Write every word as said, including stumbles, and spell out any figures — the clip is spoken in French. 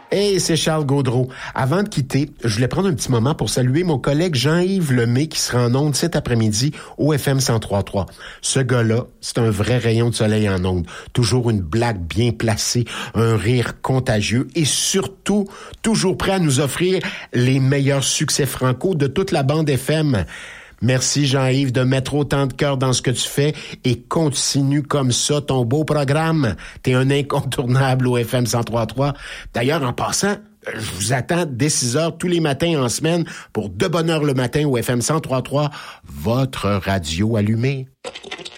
Hey, c'est Charles Gaudreau. Avant de quitter, je voulais prendre un petit moment pour saluer mon collègue Jean-Yves Lemay qui sera en ondes cet après-midi au F M cent trois point trois. Ce gars-là, c'est un vrai rayon de soleil en ondes. Toujours une blague bien placée, un rire contagieux et surtout, toujours prêt à nous offrir les meilleurs succès franco de toute la bande F M. Merci Jean-Yves de mettre autant de cœur dans ce que tu fais et continue comme ça ton beau programme. T'es un incontournable au F M cent trois point trois. D'ailleurs, en passant, je vous attends dès six heures tous les matins en semaine pour De Bonne Heure le matin au F M cent trois point trois, votre radio allumée.